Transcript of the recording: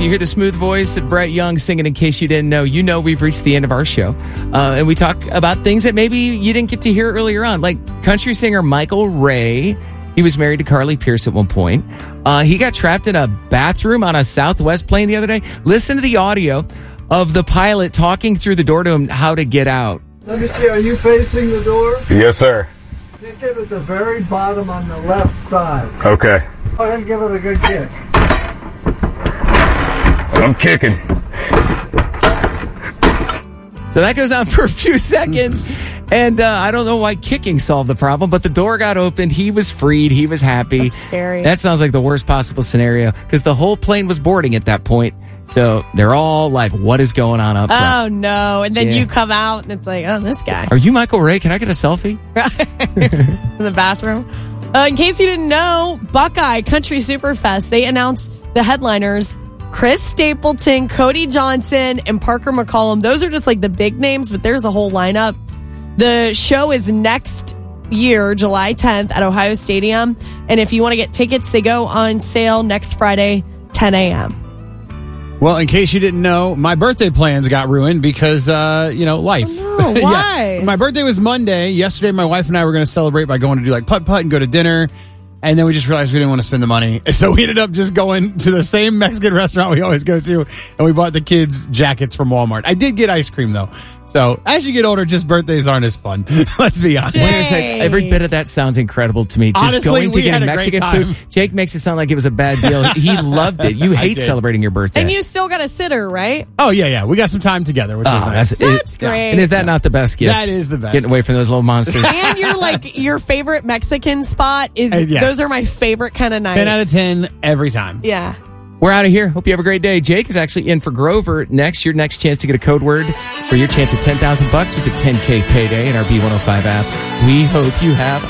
you hear the smooth voice of Brett Young singing In Case You Didn't Know, you know we've reached the end of our show. And we talk about things that maybe you didn't get to hear earlier on, like country singer Michael Ray. He was married to Carly Pierce at one point. He got trapped in a bathroom on a Southwest plane the other day. Listen to the audio of the pilot talking through the door to him how to get out. Let me see, are you facing the door? Yes, sir. Kick it at the very bottom on the left side. Okay. Go ahead and give it a good kick. I'm kicking. So that goes on for a few seconds. And I don't know why kicking solved the problem, but the door got opened. He was freed. He was happy. That's scary. That sounds like the worst possible scenario because the whole plane was boarding at that point. So they're all like, what is going on up front? Oh, no. And then you come out and it's like, oh, this guy. Are you Michael Ray? Can I get a selfie? In the bathroom. In case you didn't know, Buckeye Country Superfest, they announced the headliners, Chris Stapleton, Cody Johnson, and Parker McCollum. Those are just like the big names, but there's a whole lineup. The show is next year, July 10th at Ohio Stadium. And if you want to get tickets, they go on sale next Friday, 10 a.m. Well, in case you didn't know, my birthday plans got ruined because, life. Oh, no. Why? Yeah. My birthday was Monday. Yesterday, my wife and I were going to celebrate by going to do like putt-putt and go to dinner. And then we just realized we didn't want to spend the money. So we ended up just going to the same Mexican restaurant we always go to. And we bought the kids jackets from Walmart. I did get ice cream, though. So as you get older, just birthdays aren't as fun. Let's be honest. Wait a second. Every bit of that sounds incredible to me. Just Honestly, going to we get had a Mexican great time. food. Jake makes it sound like it was a bad deal. He loved it. You hate celebrating your birthday. And you still got a sitter, right? Oh, yeah. We got some time together, which was nice. That's great. And is that not the best gift? That is the best. Getting away from those little monsters. And your favorite Mexican spot is, Yes. those are my favorite kind of nights. 10 out of 10 every time. Yeah. We're out of here. Hope you have a great day. Jake is actually in for Grover next. Your next chance to get a code word for your chance at $10,000 with a $10K payday in our B105 app. We hope you have